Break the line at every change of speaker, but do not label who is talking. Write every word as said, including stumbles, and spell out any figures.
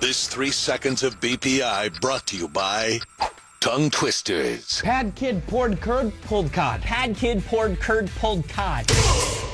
This three seconds of B P I brought to you by Tongue Twisters.
Pad Kid poured curd, pulled cod.
Pad Kid poured curd, pulled cod.